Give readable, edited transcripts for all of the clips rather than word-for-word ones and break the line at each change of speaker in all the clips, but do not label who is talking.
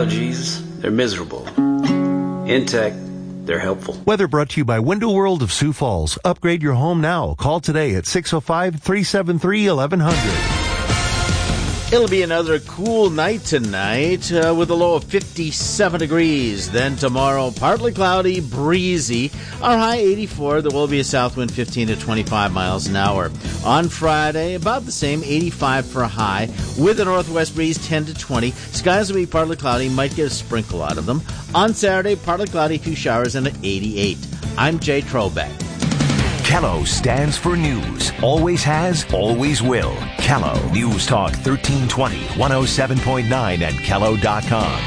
technologies, they're miserable. In tech, they're helpful.
Weather brought to you by Window World of Sioux Falls. Upgrade your home now. Call today at 605-373-1100.
It'll be another cool night tonight with a low of 57 degrees. Then tomorrow, partly cloudy, breezy. Our high 84. There will be a south wind 15 to 25 miles an hour. On Friday, about the same, 85 for a high with a northwest breeze 10 to 20. Skies will be partly cloudy, might get a sprinkle out of them. On Saturday, partly cloudy, 2 showers and an 88. I'm Jay Trobeck.
Kello stands for news. Always has, always will. Kello News Talk 1320, 107.9 and Kello.com.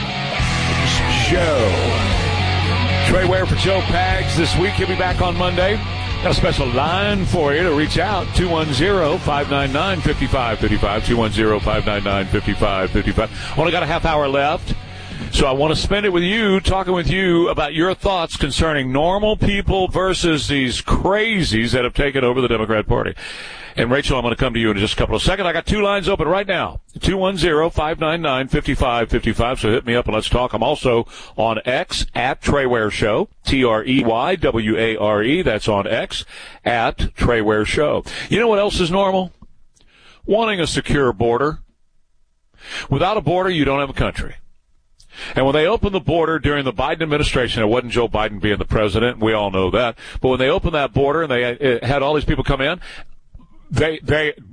Joe. Trey Ware for Joe Pags this week. He'll be back on Monday. Got a special line for you to reach out. 210-599-5555. 210-599-5555. Only got a half hour left. So I want to spend it with you, talking with you about your thoughts concerning normal people versus these crazies that have taken over the Democrat Party. And, Rachel, I'm going to come to you in just a couple of seconds. I got 2 lines open right now, 210-599-5555. So hit me up and let's talk. I'm also on X, at Trey Ware Show, TREYWARE. That's on X, at Trey Ware Show. You know what else is normal? Wanting a secure border. Without a border, you don't have a country. And when they opened the border during the Biden administration, it wasn't Joe Biden being the president. We all know that. But when they opened that border and they had all these people come in, they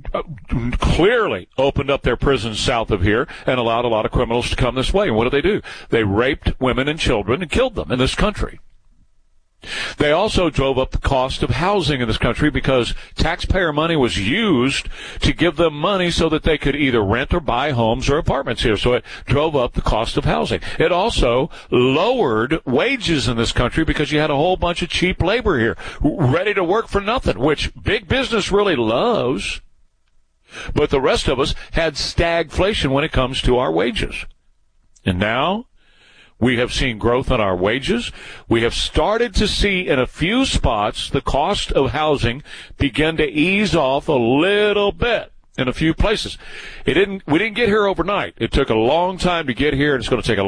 clearly opened up their prisons south of here and allowed a lot of criminals to come this way. And what do? They raped women and children and killed them in this country. They also drove up the cost of housing in this country because taxpayer money was used to give them money so that they could either rent or buy homes or apartments here. So it drove up the cost of housing. It also lowered wages in this country because you had a whole bunch of cheap labor here ready to work for nothing, which big business really loves. But the rest of us had stagflation when it comes to our wages. And now we have seen growth in our wages. We have started to see in a few spots the cost of housing begin to ease off a little bit in a few places. We didn't get here overnight. It took a long time to get here, and it's going to take a